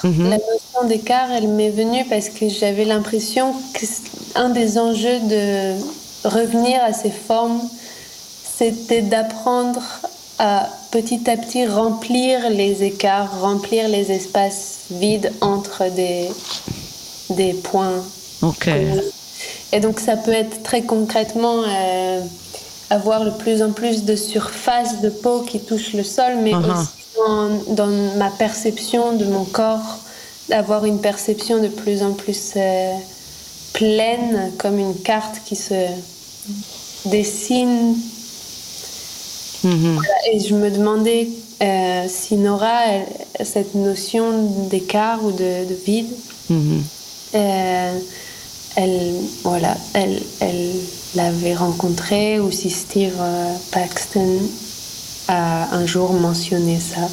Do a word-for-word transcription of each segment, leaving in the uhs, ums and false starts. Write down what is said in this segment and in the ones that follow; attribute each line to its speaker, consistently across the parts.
Speaker 1: Mm-hmm.
Speaker 2: La notion d'écart, elle m'est venue parce que j'avais l'impression que un des enjeux de revenir à ces formes, c'était d'apprendre à petit à petit remplir les écarts, remplir les espaces vides entre des, des points.
Speaker 1: Ok.
Speaker 2: Et donc ça peut être très concrètement euh, avoir de plus en plus de surface de peau qui touche le sol, mais
Speaker 1: Uh-huh.
Speaker 2: aussi dans, dans ma perception de mon corps, d'avoir une perception de plus en plus euh, pleine, comme une carte qui se dessine.
Speaker 1: Mm-hmm.
Speaker 2: Voilà, et je me demandais euh, si Nora, elle, cette notion d'écart ou de, de vide,
Speaker 1: Mm-hmm.
Speaker 2: euh, elle, voilà, elle, elle l'avait rencontrée, ou si Steve euh, Paxton a un jour mentionné ça.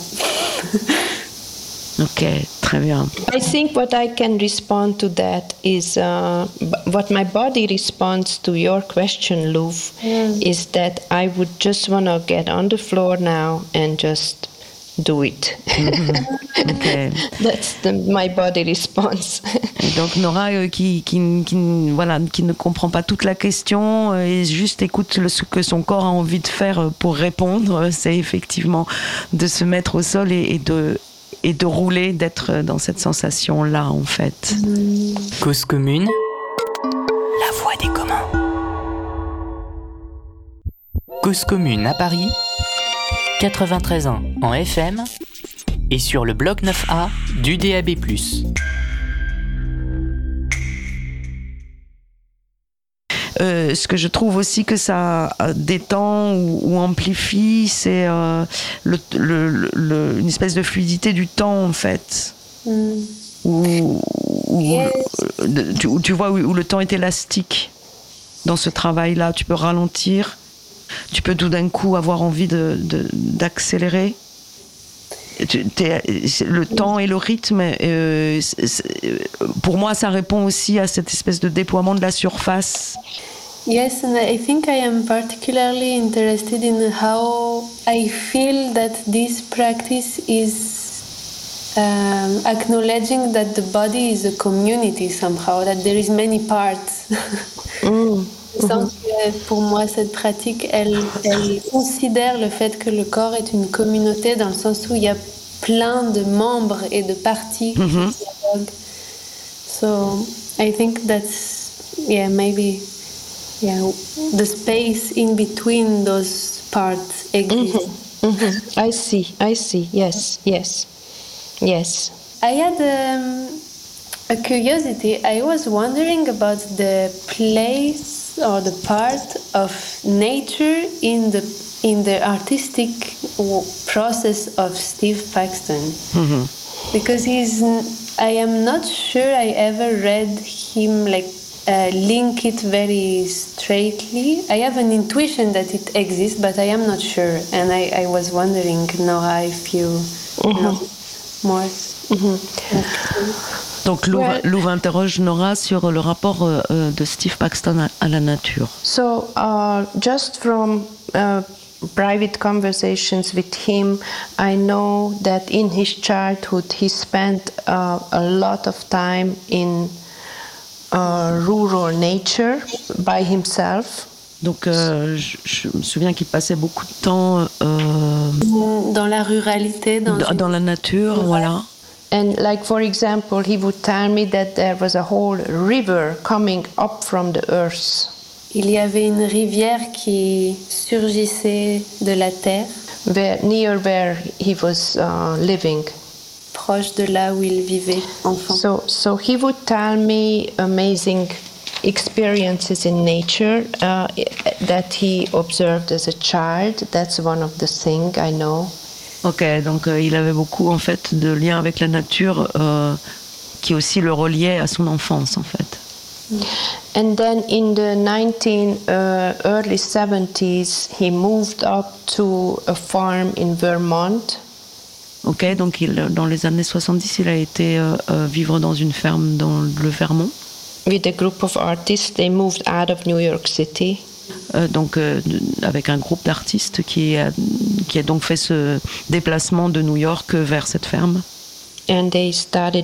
Speaker 1: Ok, très bien.
Speaker 3: I think what I can respond to that is uh, b- what my body responds to your question, Louv,
Speaker 2: Mm.
Speaker 3: is that I would just want to get on the floor now and just do it.
Speaker 1: Ok.
Speaker 3: That's the, my body response.
Speaker 1: Et donc Nora euh, qui, qui, qui, voilà, qui ne comprend pas toute la question euh, et juste écoute le, ce que son corps a envie de faire euh, pour répondre, c'est effectivement de se mettre au sol et, et, de, et de rouler, d'être dans cette sensation-là en fait.
Speaker 2: Mm.
Speaker 4: Cause commune, la voix des communs. Cause commune à Paris, quatre-vingt-treize ans en F M et sur le bloc neuf A du D A B plus.
Speaker 1: Euh, ce que je trouve aussi que ça détend ou, ou amplifie, c'est euh, le, le, le, une espèce de fluidité du temps en fait.
Speaker 2: Mm.
Speaker 1: Où, où,
Speaker 2: Yes.
Speaker 1: où, tu, où tu vois où, où le temps est élastique dans ce travail-là. Tu peux ralentir, tu peux tout d'un coup avoir envie de, de, d'accélérer. Tu, le temps et le rythme, euh, c'est, c'est, pour moi, ça répond aussi à cette espèce de déploiement de la surface.
Speaker 2: Yes, and I think I am particularly interested in how I feel that this practice is um, acknowledging that the body is a community somehow, that there is many parts.
Speaker 3: Mm.
Speaker 2: Je sens que pour moi, cette pratique, elle, elle considère le fait que le corps est une communauté dans le sens où il y a plein de membres et de parties
Speaker 1: Mm-hmm.
Speaker 2: qui dialoguent. So I think that's, yeah, maybe, yeah, the space in between those parts exists.
Speaker 3: Mm-hmm. I see, I see, yes, yes, yes.
Speaker 2: I had um, a curiosity. I was wondering about the place or the part of nature in the in the artistic w- process of Steve Paxton,
Speaker 1: Mm-hmm.
Speaker 2: because he's. I am not sure I ever read him like uh, link it very straightly. I have an intuition that it exists, but I am not sure, and I, I was wondering, Nora, if you know more.
Speaker 1: Donc Louv,
Speaker 3: Ouais.
Speaker 1: Louv interroge Nora sur le rapport euh, de Steve Paxton à, à la nature.
Speaker 3: So, uh, just from uh, private conversations with him, I know that in his childhood he spent uh, a lot of time in uh, rural nature by himself.
Speaker 1: Donc euh, je, je me souviens qu'il passait beaucoup de temps euh,
Speaker 2: Dans la ruralité, dans,
Speaker 1: dans,
Speaker 2: une-
Speaker 1: dans la nature, voilà.
Speaker 3: And like, for example, he would tell me that there was a whole river coming up from the earth.
Speaker 2: il y avait une rivière qui surgissait de la terre,
Speaker 3: Where, near where he was uh, living.
Speaker 2: proche de là où il vivait enfant.
Speaker 3: So, so he would tell me amazing experiences in nature uh, that he observed as a child. That's one of the things I know.
Speaker 1: Ok, donc euh, il avait beaucoup en fait de liens avec la nature euh, qui aussi le reliait à son enfance en fait.
Speaker 3: And then in the nineteen uh, early seventies, he moved up to a farm in Vermont.
Speaker 1: Ok, donc il, dans les années soixante-dix, il a été euh, euh, vivre dans une ferme dans le Vermont.
Speaker 3: With a group of artists, they moved out of New York City.
Speaker 1: Euh, donc euh, avec un groupe d'artistes qui a, qui a donc fait ce déplacement de New York vers cette ferme.
Speaker 3: And they started